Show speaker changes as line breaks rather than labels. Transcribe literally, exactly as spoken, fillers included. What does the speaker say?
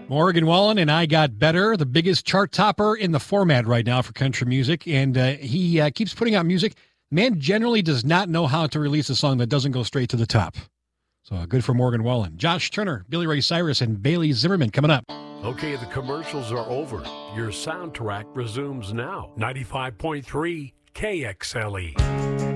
Morgan Wallen and I Got Better, the biggest chart topper in the format right now for country music. And uh, he uh, keeps putting out music. Man generally does not know how to release a song that doesn't go straight to the top. So uh, good for Morgan Wallen. Josh Turner, Billy Ray Cyrus, and Bailey Zimmerman coming up.
Okay, the commercials are over. Your soundtrack resumes now. ninety-five point three K X L E.